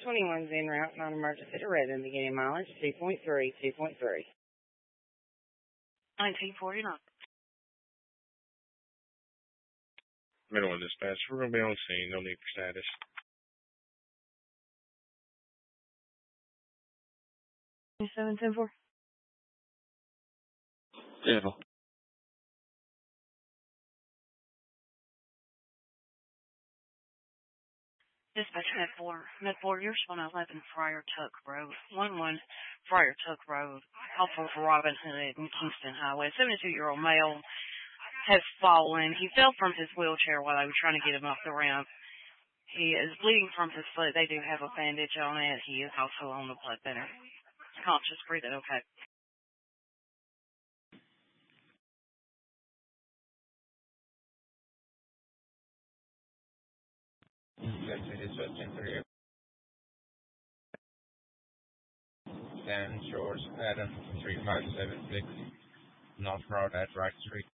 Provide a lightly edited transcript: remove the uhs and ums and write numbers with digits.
21's en route, non-emergency to Redmond, beginning mileage 2.3, 2.3. 1949. Middle dispatch. We're going to be on scene. No need for status. Seven ten four. Devil. Dispatch Med 4, you're 111 Friar Tuck Road. 11 Friar Tuck Road, off of Robin Hood and Kingston Highway. 72-year-old male has fallen. He fell from his wheelchair while they were trying to get him off the ramp. He is bleeding from his foot. They do have a bandage on it. He is also on the blood thinner. Conscious, breathing okay. Sand Shores, Adam 3576, North Road at Wright Street.